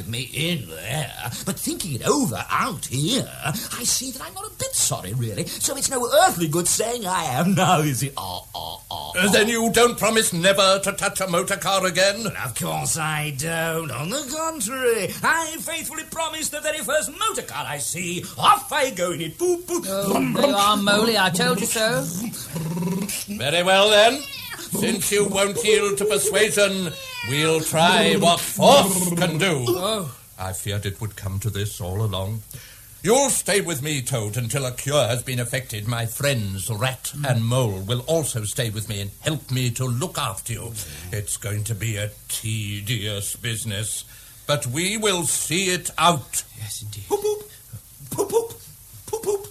with me in there, but thinking it over out here, I see that I'm not a bit sorry, really. So it's no earthly good saying I am now, is it? Then you don't promise never to touch a motor car again? Well, of course I don't. On the contrary, I faithfully promise the very first motor car I see. Off I go in it. Boop, boop. Oh, there you are, Moley. I told you so. Very well, then. Since you won't yield to persuasion, we'll try what force can do. Oh. I feared it would come to this all along. You'll stay with me, Toad, until a cure has been effected. My friends, Rat and Mole, will also stay with me and help me to look after you. It's going to be a tedious business, but we will see it out. Yes, indeed. Poop, poop. Poop, poop. Poop, poop.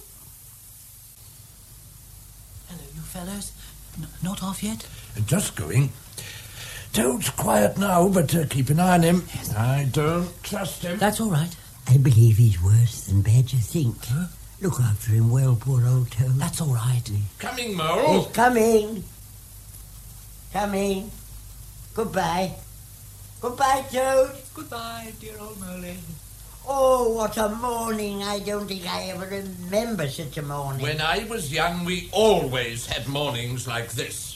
Hello, you fellows. Not off yet? Just going. Toad's quiet now, but keep an eye on him. Yes. I don't trust him. That's all right. I believe he's worse than Badger think. Huh? Look after him well, poor old Toad. That's all right. Coming, Mole. He's coming. Coming. Goodbye. Goodbye, Toad. Goodbye, dear old Moley. Oh, what a morning. I don't think I ever remember such a morning. When I was young, we always had mornings like this.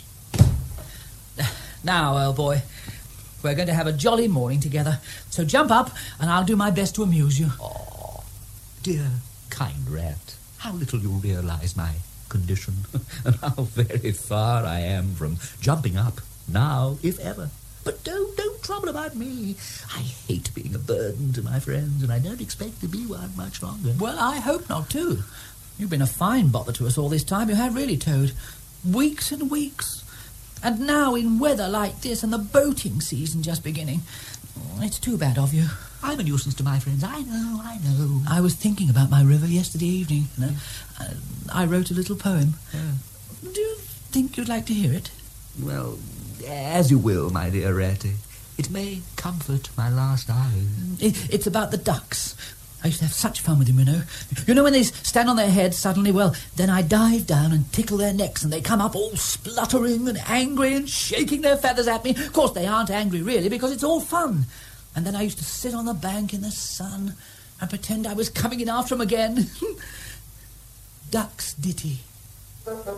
Now, old boy, we're going to have a jolly morning together. So jump up, and I'll do my best to amuse you. Oh, dear, kind Rat, how little you realise my condition, and how very far I am from jumping up, now, if ever. But don't trouble about me. I hate being a burden to my friends, and I don't expect to be one much longer. Well, I hope not, too. You've been a fine bother to us all this time. You have really, Toad. Weeks and weeks. And now in weather like this and the boating season just beginning. It's too bad of you. I'm a nuisance to my friends. I know. I was thinking about my river yesterday evening. And I wrote a little poem. Do you think you'd like to hear it? Well, as you will, my dear Ratty. It may comfort my last hours. It's about the ducks. I used to have such fun with them, you know. You know when they stand on their heads suddenly? Well, then I dive down and tickle their necks and they come up all spluttering and angry and shaking their feathers at me. Of course, they aren't angry, really, because it's all fun. And then I used to sit on the bank in the sun and pretend I was coming in after them again. Duck's ditty.